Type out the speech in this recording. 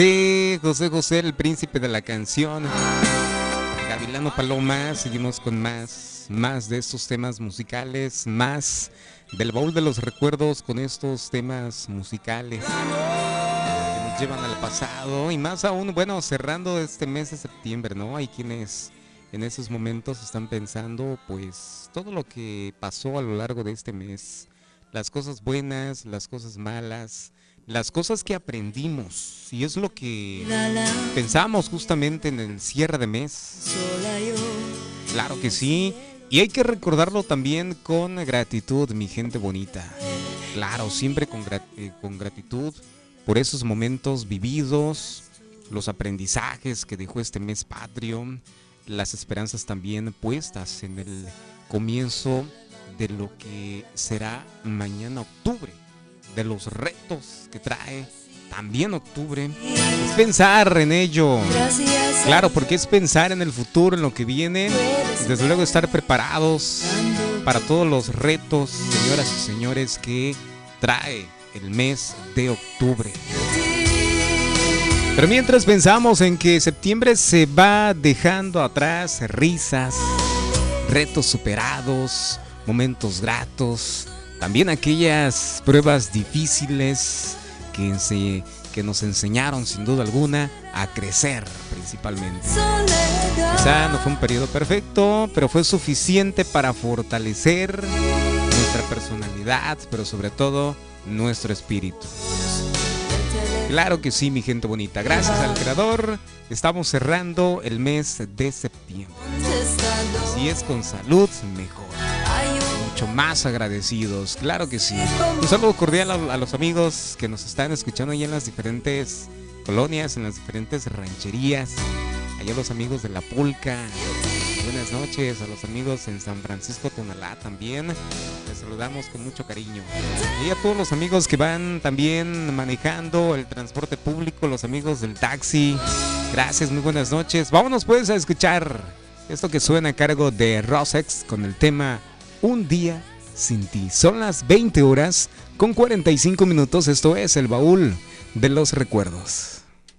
Sí, José José, el príncipe de la canción. Gavilano Paloma, seguimos con más de estos temas musicales, más del baúl de los recuerdos con estos temas musicales que nos llevan al pasado y más aún, bueno, cerrando este mes de septiembre, ¿no? Hay quienes en esos momentos están pensando, pues, todo lo que pasó a lo largo de este mes, las cosas buenas, las cosas malas, las cosas que aprendimos, y es lo que pensamos justamente en el cierre de mes. Claro que sí, y hay que recordarlo también con gratitud, mi gente bonita. Claro, siempre con gratitud por esos momentos vividos, los aprendizajes que dejó este mes patrio, las esperanzas también puestas en el comienzo de lo que será mañana octubre, de los retos que trae también octubre. Es pensar en ello, claro, porque es pensar en el futuro, en lo que viene, y desde luego estar preparados para todos los retos, señoras y señores, que trae el mes de octubre. Pero mientras pensamos en que septiembre se va dejando atrás risas, retos superados, momentos gratos, también aquellas pruebas difíciles que nos enseñaron sin duda alguna a crecer principalmente. Quizá no fue un periodo perfecto, pero fue suficiente para fortalecer nuestra personalidad, pero sobre todo nuestro espíritu. Claro que sí, mi gente bonita. Gracias al Creador, estamos cerrando el mes de septiembre. Si es con salud, mejor. Mucho más agradecidos, claro que sí. Un saludo cordial a los amigos que nos están escuchando ahí en las diferentes colonias, en las diferentes rancherías. Allá los amigos de La Pulca. Buenas noches a los amigos en San Francisco Tonalá también. Les saludamos con mucho cariño. Y a todos los amigos que van también manejando el transporte público, los amigos del taxi. Gracias, muy buenas noches. Vámonos pues a escuchar esto que suena a cargo de Rosex con el tema Un Día Sin Ti. Son las 20 horas con 45 minutos. Esto es el baúl de los recuerdos.